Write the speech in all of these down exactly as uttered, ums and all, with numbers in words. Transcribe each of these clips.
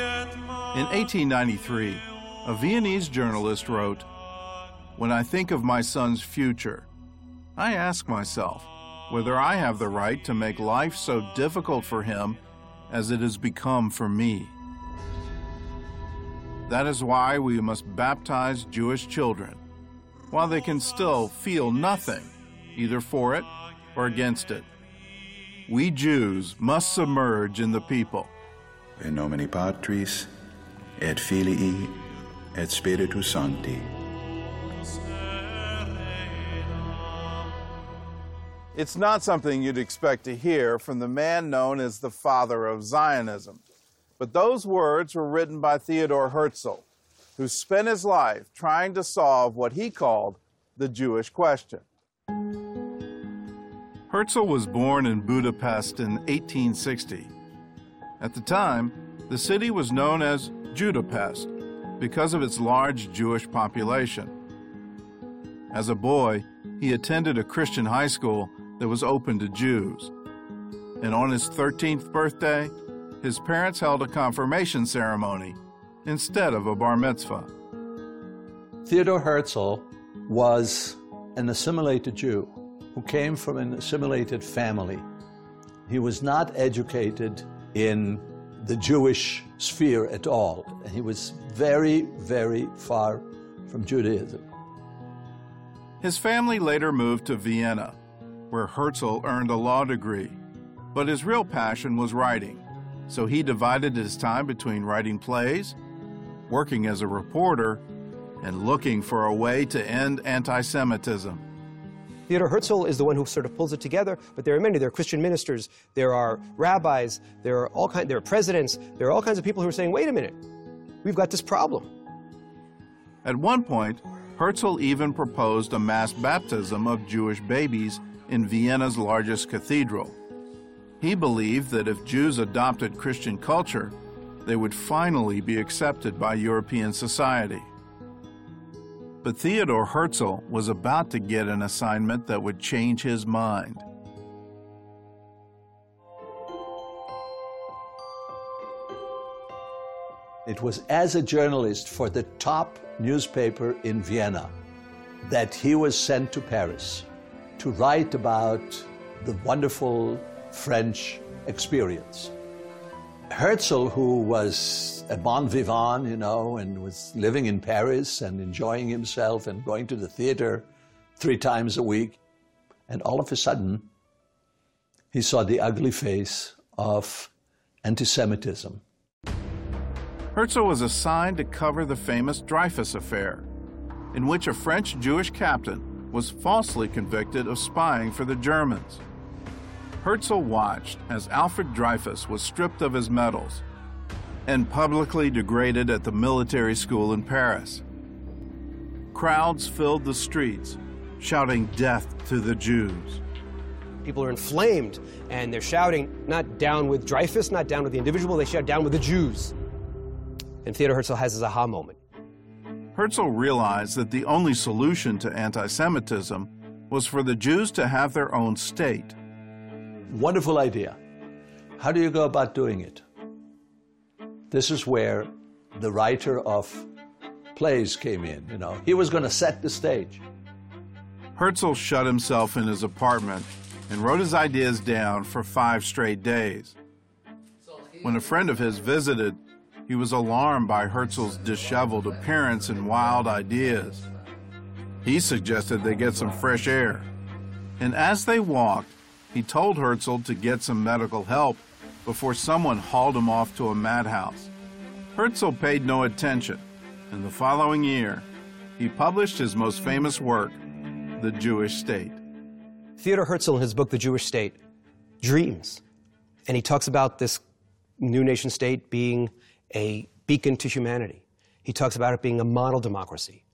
In eighteen ninety-three, a Viennese journalist wrote, "When I think of my son's future, I ask myself whether I have the right to make life so difficult for him as it has become for me. That is why we must baptize Jewish children, while they can still feel nothing, either for it or against it. We Jews must submerge in the people." In nomine Patris, et Filii, et Spiritus Sancti. It's not something you'd expect to hear from the man known as the father of Zionism. But those words were written by Theodor Herzl, who spent his life trying to solve what he called the Jewish question. Herzl was born in Budapest in eighteen sixty. At the time, the city was known as Judapest because of its large Jewish population. As a boy, he attended a Christian high school that was open to Jews. And on his thirteenth birthday, his parents held a confirmation ceremony instead of a bar mitzvah. Theodor Herzl was an assimilated Jew who came from an assimilated family. He was not educated in the Jewish sphere at all. He was very, very far from Judaism. His family later moved to Vienna, where Herzl earned a law degree. But his real passion was writing, so he divided his time between writing plays, working as a reporter, and looking for a way to end anti-Semitism. Theodor Herzl is the one who sort of pulls it together, but there are many. There are Christian ministers, there are rabbis, there are all kind, there are presidents, there are all kinds of people who are saying, wait a minute, we've got this problem. At one point, Herzl even proposed a mass baptism of Jewish babies in Vienna's largest cathedral. He believed that if Jews adopted Christian culture, they would finally be accepted by European society. But Theodor Herzl was about to get an assignment that would change his mind. It was as a journalist for the top newspaper in Vienna that he was sent to Paris to write about the wonderful French experience. Herzl, who was a bon vivant, you know, and was living in Paris and enjoying himself and going to the theater three times a week, and all of a sudden, he saw the ugly face of anti-Semitism. Herzl was assigned to cover the famous Dreyfus Affair, in which a French Jewish captain was falsely convicted of spying for the Germans. Herzl watched as Alfred Dreyfus was stripped of his medals and publicly degraded at the military school in Paris. Crowds filled the streets, shouting death to the Jews. People are inflamed, and they're shouting, not down with Dreyfus, not down with the individual, they shout down with the Jews. And Theodor Herzl has his aha moment. Herzl realized that the only solution to anti-Semitism was for the Jews to have their own state. Wonderful idea. How do you go about doing it? This is where the writer of plays came in, you know. He was going to set the stage. Herzl shut himself in his apartment and wrote his ideas down for five straight days. When a friend of his visited, he was alarmed by Herzl's disheveled appearance and wild ideas. He suggested they get some fresh air. And as they walked, he told Herzl to get some medical help before someone hauled him off to a madhouse. Herzl paid no attention, and the following year, he published his most famous work, The Jewish State. Theodor Herzl, in his book, The Jewish State, dreams. And he talks about this new nation state being a beacon to humanity. He talks about it being a model democracy.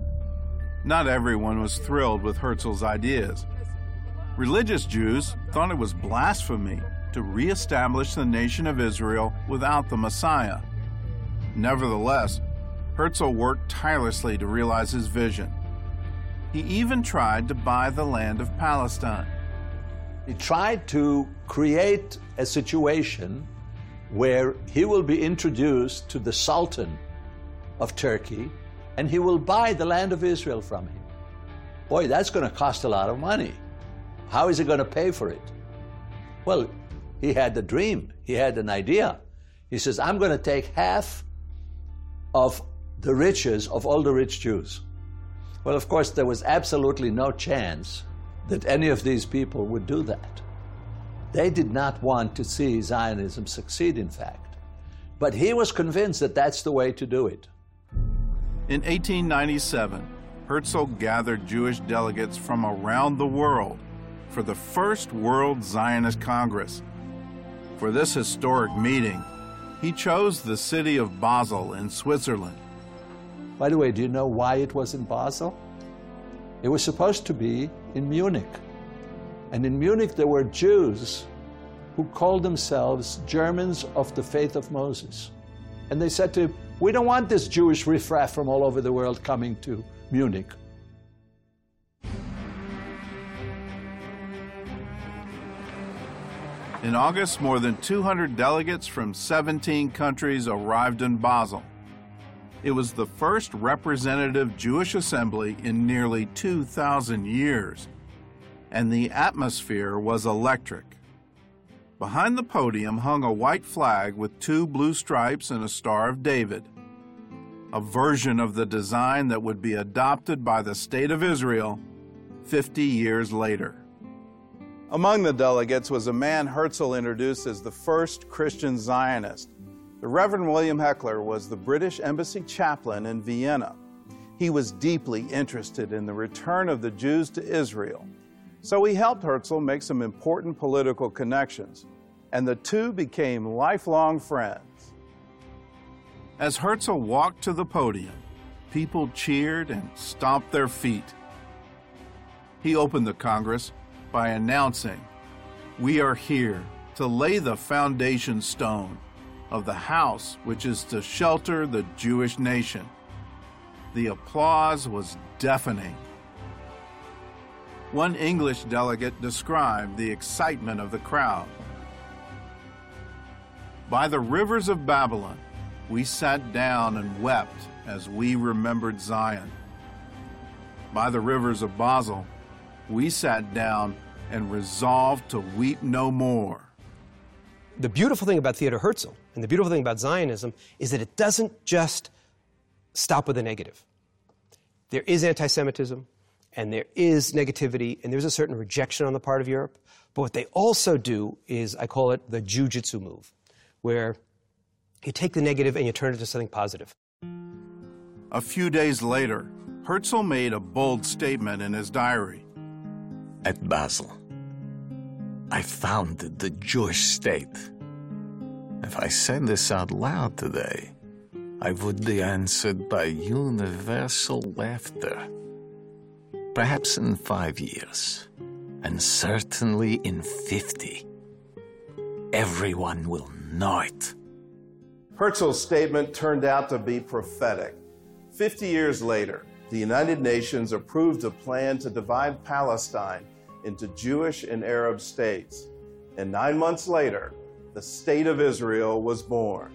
Not everyone was thrilled with Herzl's ideas. Religious Jews thought it was blasphemy to reestablish the nation of Israel without the Messiah. Nevertheless, Herzl worked tirelessly to realize his vision. He even tried to buy the land of Palestine. He tried to create a situation where he will be introduced to the Sultan of Turkey, and he will buy the land of Israel from him. Boy, that's going to cost a lot of money. How is he going to pay for it? Well, he had the dream. He had an idea. He says, I'm going to take half of the riches of all the rich Jews. Well, of course, there was absolutely no chance that any of these people would do that. They did not want to see Zionism succeed, in fact. But he was convinced that that's the way to do it. In eighteen ninety-seven, Herzl gathered Jewish delegates from around the world for the first World Zionist Congress. For this historic meeting, he chose the city of Basel in Switzerland. By the way, do you know why it was in Basel? It was supposed to be in Munich. And in Munich there were Jews who called themselves Germans of the faith of Moses. And they said to him, we don't want this Jewish riffraff from all over the world coming to Munich. In August, more than two hundred delegates from seventeen countries arrived in Basel. It was the first representative Jewish assembly in nearly two thousand years, and the atmosphere was electric. Behind the podium hung a white flag with two blue stripes and a Star of David, a version of the design that would be adopted by the State of Israel fifty years later. Among the delegates was a man Herzl introduced as the first Christian Zionist. The Reverend William Heckler was the British embassy chaplain in Vienna. He was deeply interested in the return of the Jews to Israel, so he helped Herzl make some important political connections, and the two became lifelong friends. As Herzl walked to the podium, people cheered and stomped their feet. He opened the Congress by announcing, "We are here to lay the foundation stone of the house which is to shelter the Jewish nation." The applause was deafening. One English delegate described the excitement of the crowd. "By the rivers of Babylon, we sat down and wept as we remembered Zion. By the rivers of Basel, we sat down and resolved to weep no more." The beautiful thing about Theodor Herzl and the beautiful thing about Zionism is that it doesn't just stop with the negative. There is anti-Semitism, and there is negativity, and there's a certain rejection on the part of Europe. But what they also do is, I call it the jujitsu move, where you take the negative and you turn it into something positive. A few days later, Herzl made a bold statement in his diary. At Basel, I founded the Jewish state. If I said this out loud today, I would be answered by universal laughter. Perhaps in five years, and certainly in fifty, everyone will know it. Herzl's statement turned out to be prophetic. Fifty years later, the United Nations approved a plan to divide Palestine into Jewish and Arab states. And nine months later, the State of Israel was born.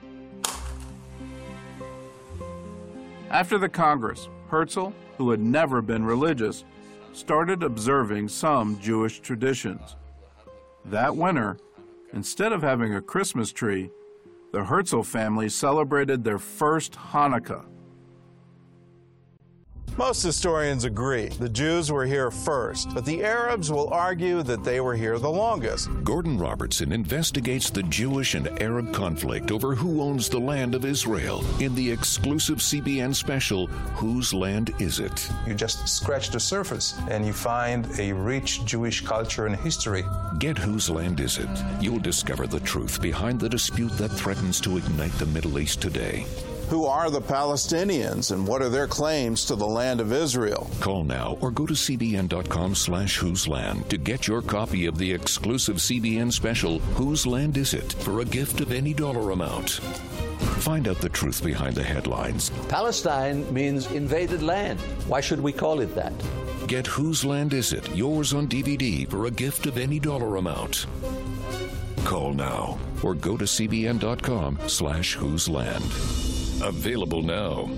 After the Congress, Herzl, who had never been religious, started observing some Jewish traditions. That winter, instead of having a Christmas tree, the Herzl family celebrated their first Hanukkah. Most historians agree the Jews were here first, but the Arabs will argue that they were here the longest. Gordon Robertson investigates the Jewish and Arab conflict over who owns the land of Israel in the exclusive C B N special, Whose Land Is It? You just scratch the surface and you find a rich Jewish culture and history. Get Whose Land Is It? You'll discover the truth behind the dispute that threatens to ignite the Middle East today. Who are the Palestinians and what are their claims to the land of Israel? Call now or go to cbn.com slash whose land to get your copy of the exclusive C B N special, Whose Land Is It? For a gift of any dollar amount. Find out the truth behind the headlines. Palestine means invaded land. Why should we call it that? Get Whose Land Is It? Yours on D V D for a gift of any dollar amount. Call now or go to cbn.com slash whose land. Available now.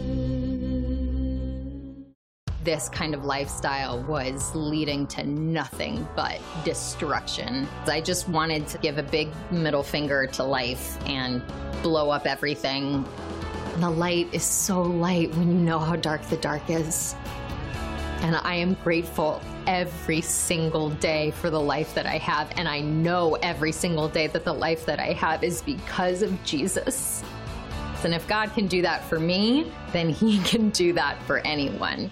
This kind of lifestyle was leading to nothing but destruction. I just wanted to give a big middle finger to life and blow up everything. The light is so light when you know how dark the dark is. And I am grateful every single day for the life that I have. And I know every single day that the life that I have is because of Jesus. And if God can do that for me, then he can do that for anyone.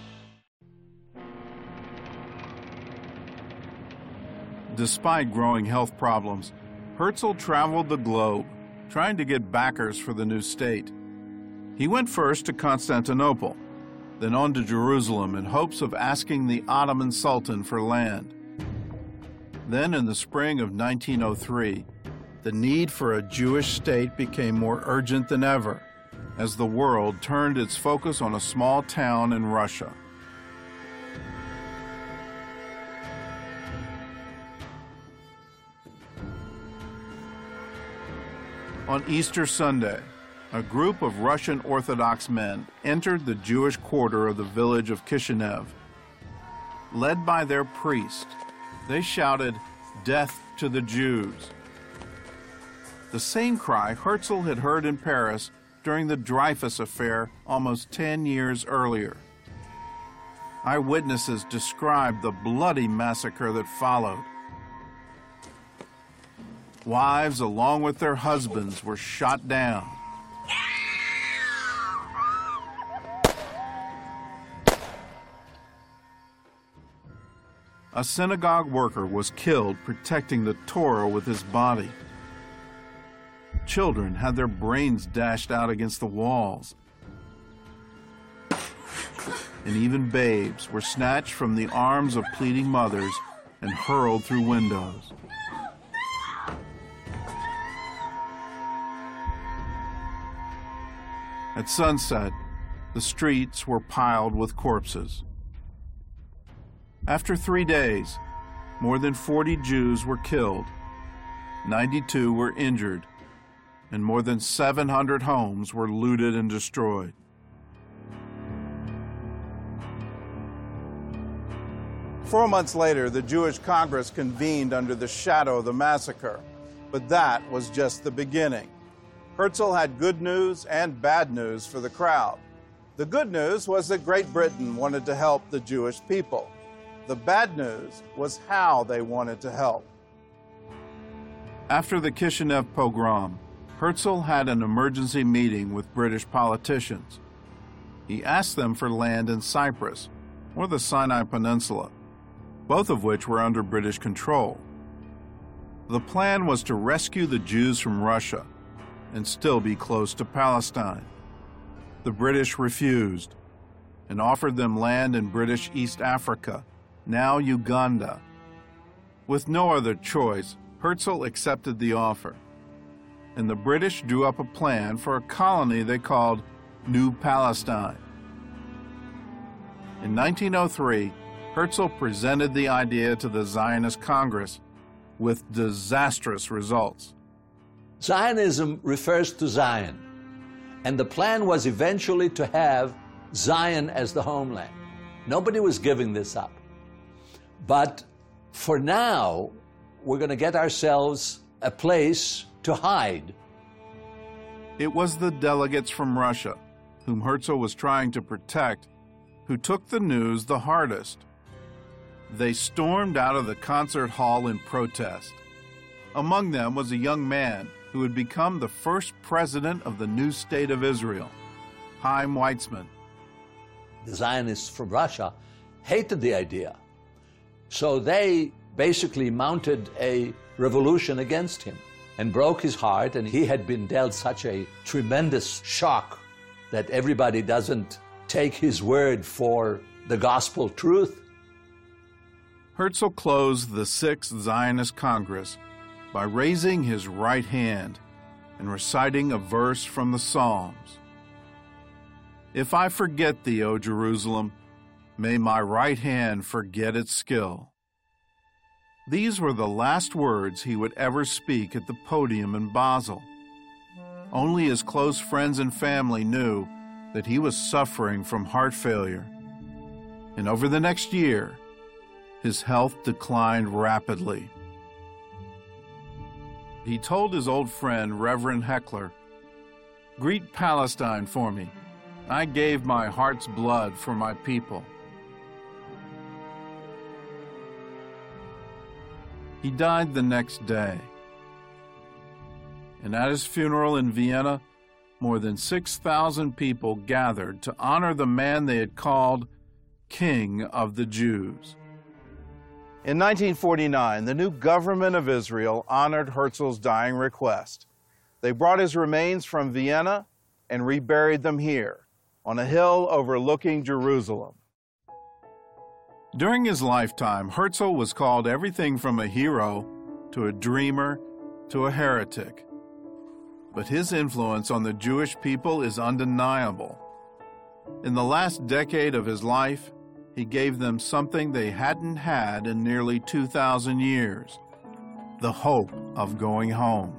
Despite growing health problems, Herzl traveled the globe, trying to get backers for the new state. He went first to Constantinople, then on to Jerusalem in hopes of asking the Ottoman Sultan for land. Then in the spring of nineteen oh three, the need for a Jewish state became more urgent than ever, as the world turned its focus on a small town in Russia. On Easter Sunday, a group of Russian Orthodox men entered the Jewish quarter of the village of Kishinev. Led by their priest, they shouted, "Death to the Jews." The same cry Herzl had heard in Paris during the Dreyfus affair almost ten years earlier. Eyewitnesses described the bloody massacre that followed. Wives, along with their husbands, were shot down. A synagogue worker was killed protecting the Torah with his body. Children had their brains dashed out against the walls. And even babes were snatched from the arms of pleading mothers and hurled through windows. At sunset, the streets were piled with corpses. After three days, more than forty Jews were killed, ninety-two were injured, and more than seven hundred homes were looted and destroyed. Four months later, the Jewish Congress convened under the shadow of the massacre, but that was just the beginning. Herzl had good news and bad news for the crowd. The good news was that Great Britain wanted to help the Jewish people. The bad news was how they wanted to help. After the Kishinev pogrom, Herzl had an emergency meeting with British politicians. He asked them for land in Cyprus, or the Sinai Peninsula, both of which were under British control. The plan was to rescue the Jews from Russia and still be close to Palestine. The British refused and offered them land in British East Africa, now Uganda. With no other choice, Herzl accepted the offer, and the British drew up a plan for a colony they called New Palestine. In nineteen oh three, Herzl presented the idea to the Zionist Congress with disastrous results. Zionism refers to Zion, and the plan was eventually to have Zion as the homeland. Nobody was giving this up. But for now, we're going to get ourselves a place to hide. It was the delegates from Russia, whom Herzl was trying to protect, who took the news the hardest. They stormed out of the concert hall in protest. Among them was a young man who would become the first president of the new state of Israel, Chaim Weizmann. The Zionists from Russia hated the idea, so they basically mounted a revolution against him and broke his heart, and he had been dealt such a tremendous shock that everybody doesn't take his word for the gospel truth. Herzl closed the Sixth Zionist Congress by raising his right hand and reciting a verse from the Psalms. "If I forget thee, O Jerusalem, may my right hand forget its skill." These were the last words he would ever speak at the podium in Basel. Only his close friends and family knew that he was suffering from heart failure. And over the next year, his health declined rapidly. He told his old friend, Reverend Heckler, "Greet Palestine for me. I gave my heart's blood for my people." He died the next day. And at his funeral in Vienna, more than six thousand people gathered to honor the man they had called King of the Jews. In nineteen forty-nine, the new government of Israel honored Herzl's dying request. They brought his remains from Vienna and reburied them here, on a hill overlooking Jerusalem. During his lifetime, Herzl was called everything from a hero to a dreamer to a heretic. But his influence on the Jewish people is undeniable. In the last decade of his life, he gave them something they hadn't had in nearly two thousand years, the hope of going home.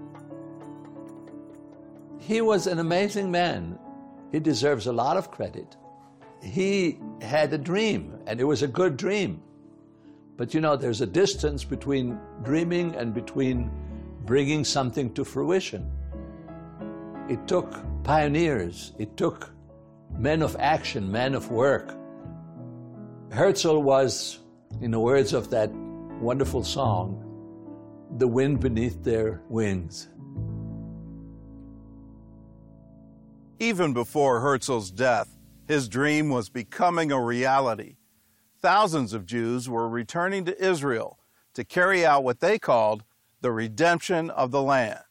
He was an amazing man. He deserves a lot of credit. He had a dream, and it was a good dream. But you know, there's a distance between dreaming and between bringing something to fruition. It took pioneers. It took men of action, men of work. Herzl was, in the words of that wonderful song, the wind beneath their wings. Even before Herzl's death, his dream was becoming a reality. Thousands of Jews were returning to Israel to carry out what they called the redemption of the land.